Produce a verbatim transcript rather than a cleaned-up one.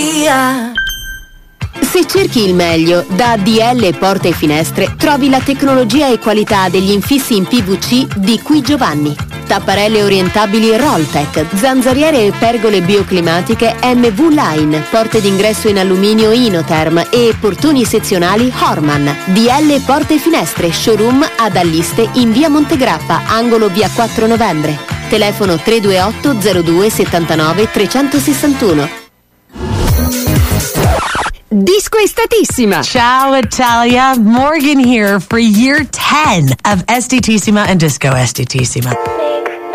Se cerchi il meglio, da D L Porte e Finestre trovi la tecnologia e qualità degli infissi in P V C di Qui Giovanni. Tapparelle orientabili Rolltech, zanzariere e pergole bioclimatiche M V Line, porte d'ingresso in alluminio Inotherm e portoni sezionali Horman. D L Porte e Finestre, showroom ad Alliste in via Montegrappa, angolo via quattro novembre. Telefono tre due otto zero due settantanove trecentosessantuno. Disquestatissima! Ciao Italia, Morgan here for year ten of Estetissima and Disco Estetissima.